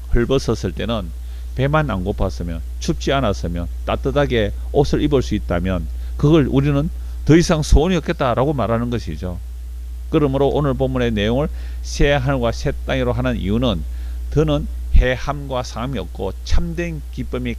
헐벗었을 때는 배만 안 고팠으면 춥지 않았으면 따뜻하게 옷을 입을 수 있다면 그걸 우리는 더 이상 소원이 없겠다라고 말하는 것이죠. 그러므로 오늘 본문의 내용을 새 하늘과 새 땅으로 하는 이유는 더는 해함과 상함이 없고 참된 기쁨이